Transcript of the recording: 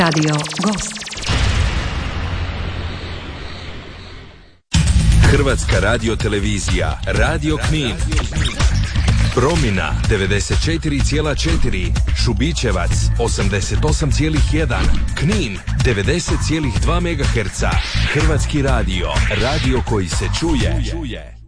Radio Gost. Hrvatska radiotelevizija, Radio Knin. Promina 94,4, Šubićevac 88,1, Knin 90,2 MHz. Hrvatski radio, radio koji se čuje.